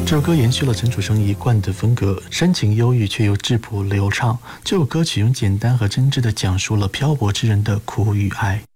这首歌延续了陈楚生一贯的风格，深情忧郁却又质朴流畅。这首歌曲用简单和真挚地讲述了漂泊之人的苦与爱。